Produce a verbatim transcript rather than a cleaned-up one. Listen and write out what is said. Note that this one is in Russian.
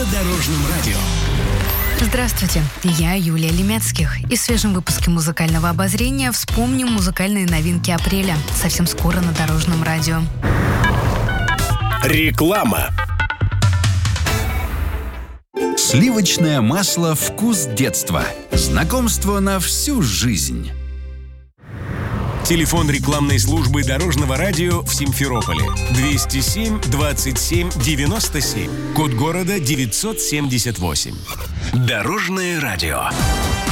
Дорожном радио. Здравствуйте, я Юлия Лемецких. И в свежем выпуске музыкального обозрения вспомним музыкальные новинки апреля. Совсем скоро на Дорожном радио. Реклама. Сливочное масло «Вкус детства». Знакомство на всю жизнь. Телефон рекламной службы Дорожного радио в Симферополе. двести семь двадцать семь девяносто семь. Код города девятьсот семьдесят восемь. Дорожное радио.